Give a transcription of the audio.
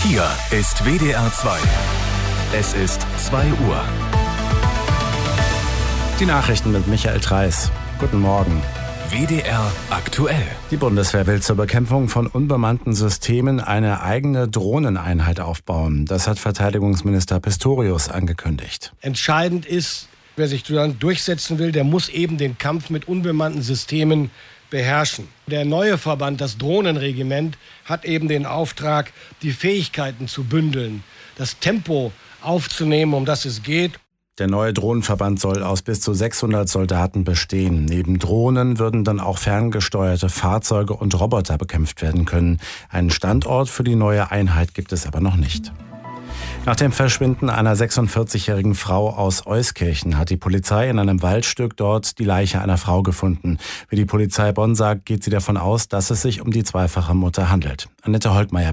Hier ist WDR 2. Es ist 2 Uhr. Die Nachrichten mit Michael Treis. Guten Morgen. WDR aktuell. Die Bundeswehr will zur Bekämpfung von unbemannten Systemen eine eigene Drohneneinheit aufbauen. Das hat Verteidigungsminister Pistorius angekündigt. Entscheidend ist, wer sich durchsetzen will, der muss eben den Kampf mit unbemannten Systemen beherrschen. Der neue Verband, das Drohnenregiment, hat eben den Auftrag, die Fähigkeiten zu bündeln, das Tempo aufzunehmen, um das es geht. Der neue Drohnenverband soll aus bis zu 600 Soldaten bestehen. Neben Drohnen würden dann auch ferngesteuerte Fahrzeuge und Roboter bekämpft werden können. Einen Standort für die neue Einheit gibt es aber noch nicht. Nach dem Verschwinden einer 46-jährigen Frau aus Euskirchen hat die Polizei in einem Waldstück dort die Leiche einer Frau gefunden. Wie die Polizei Bonn sagt, geht sie davon aus, dass es sich um die zweifache Mutter handelt. Annette Holtmeier